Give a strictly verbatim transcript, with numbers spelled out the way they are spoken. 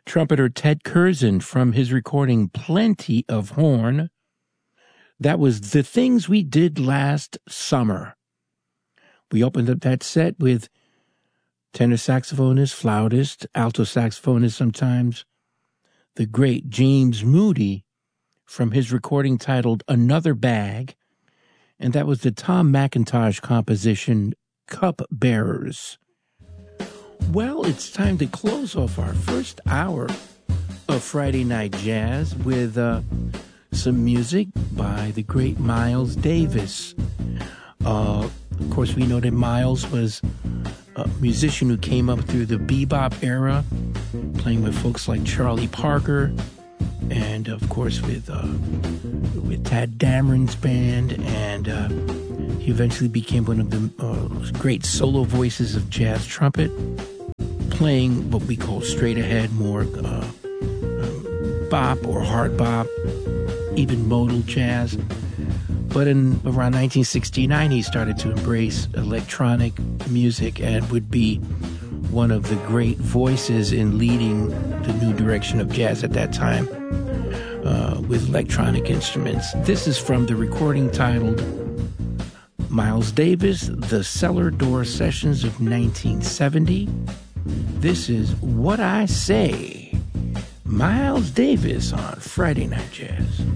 trumpeter Ted Curzon from his recording Plenty of Horn. That was The Things We Did Last Summer. We opened up that set with tenor saxophonist, flautist, alto saxophonist sometimes, the great James Moody from his recording titled Another Bag, and that was the Tom McIntosh composition Cup Bearers. Well, it's time to close off our first hour of Friday Night Jazz with uh, some music by the great Miles Davis. Uh, of course, we know that Miles was a musician who came up through the bebop era, playing with folks like Charlie Parker, and of course with uh, with Tad Dameron's band, and uh, he eventually became one of the uh, great solo voices of jazz trumpet, playing what we call straight ahead, more uh, uh, bop or hard bop, even modal jazz. But in around nineteen sixty-nine, he started to embrace electronic music and would be one of the great voices in leading the new direction of jazz at that time uh, with electronic instruments. This is from the recording titled Miles Davis, The Cellar Door Sessions of nineteen seventy. This is What I Say, Miles Davis on Friday Night Jazz.